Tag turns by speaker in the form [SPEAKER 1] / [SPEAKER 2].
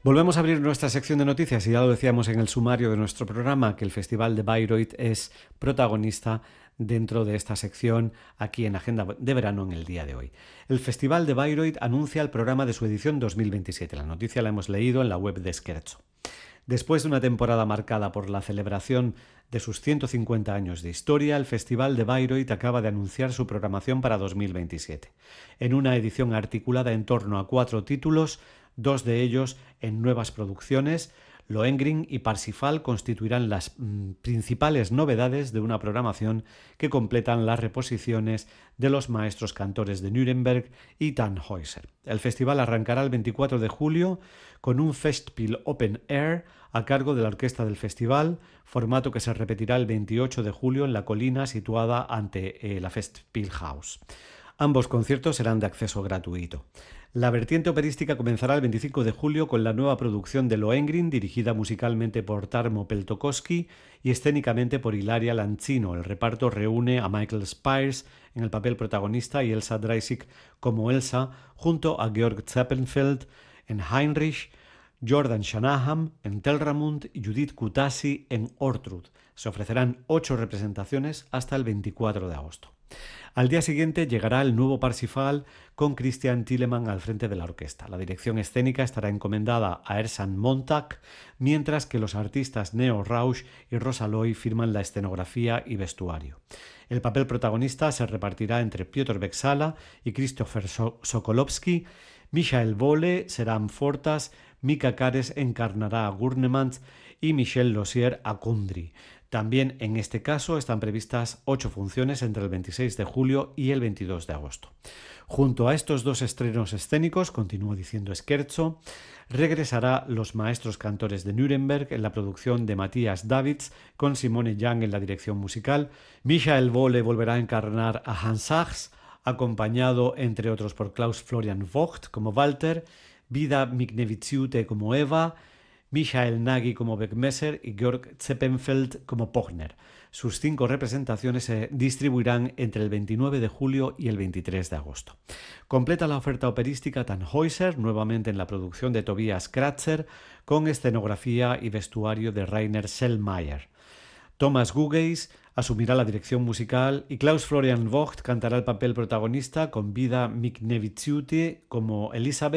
[SPEAKER 1] Volvemos a abrir nuestra sección de noticias y ya lo decíamos en el sumario de nuestro programa que el Festival de Bayreuth es protagonista dentro de esta sección aquí en Agenda de Verano en el día de hoy. El Festival de Bayreuth anuncia el programa de su edición 2027. La noticia la hemos leído en la web de Scherzo. Después de una temporada marcada por la celebración de sus 150 años de historia, el Festival de Bayreuth acaba de anunciar su programación para 2027. En una edición articulada en torno a 4 títulos, 2 de ellos en nuevas producciones, Lohengrin y Parsifal constituirán las principales novedades de una programación que completan las reposiciones de los maestros cantores de Nuremberg y Tannhäuser. El festival arrancará el 24 de julio con un Festspiel Open Air a cargo de la orquesta del festival, formato que se repetirá el 28 de julio en la colina situada ante la Festspielhaus. Ambos conciertos serán de acceso gratuito. La vertiente operística comenzará el 25 de julio con la nueva producción de Lohengrin, dirigida musicalmente por Tarmo Peltokoski y escénicamente por Ilaria Lancino. El reparto reúne a Michael Spires en el papel protagonista y Elsa Dreisig como Elsa, junto a Georg Zappenfeld en Heinrich, Jordan Shanahan en Telramund y Judith Kutasi en Ortrud. Se ofrecerán 8 representaciones hasta el 24 de agosto. Al día siguiente llegará el nuevo Parsifal con Christian Thielemann al frente de la orquesta. La dirección escénica estará encomendada a Ersan Montag, mientras que los artistas Neo Rausch y Rosa Loy firman la escenografía y vestuario. El papel protagonista se repartirá entre Piotr Beksala y Krzysztof Sokolowski. Michael Vole será Amfortas, Mika Kares encarnará a Gurnemans y Michel Losier a Kundry. También en este caso están previstas 8 funciones entre el 26 de julio y el 22 de agosto. Junto a estos 2 estrenos escénicos, continúa diciendo Scherzo, regresará Los Maestros Cantores de Nuremberg en la producción de Matthias Davids con Simone Young en la dirección musical. Michael Vole volverá a encarnar a Hans Sachs, acompañado entre otros por Klaus Florian Vogt como Walter, Vida Migneviciute como Eva, Michael Nagy como Beckmesser y Georg Zeppenfeld como Pogner. Sus 5 representaciones se distribuirán entre el 29 de julio y el 23 de agosto. Completa la oferta operística Tannhäuser, nuevamente en la producción de Tobias Kratzer, con escenografía y vestuario de Rainer Sellmayer. Thomas Gugeis asumirá la dirección musical y Klaus Florian Vogt cantará el papel protagonista con Vida Migneviciute como Elisabeth